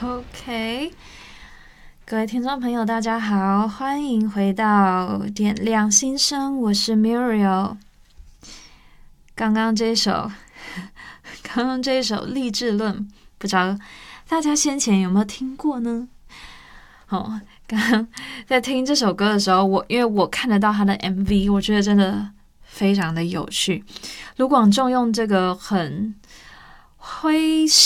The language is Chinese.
OK，各位听众朋友，大家好，欢迎回到点亮心声，我是 Muriel。刚刚这一首励志论，不知道大家先前有没有听过呢？刚刚在听这首歌的时候，因为我看得到他的 MV， 我觉得真的非常的有趣。卢广仲用这个很诙